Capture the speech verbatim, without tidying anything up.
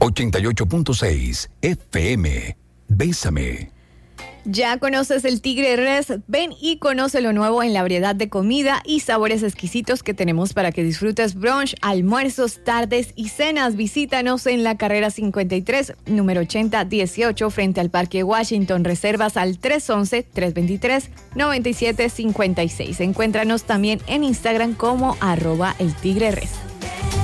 ochenta y ocho punto seis F M. Bésame. ¿Ya conoces el Tigre Res? Ven y conoce lo nuevo en la variedad de comida y sabores exquisitos que tenemos para que disfrutes brunch, almuerzos, tardes y cenas. Visítanos en la carrera cincuenta y tres, número ochenta dieciocho, frente al Parque Washington. Reservas al tres once, tres veintitrés, noventa y siete cincuenta y seis. Encuéntranos también en Instagram como arroba el Tigre Res.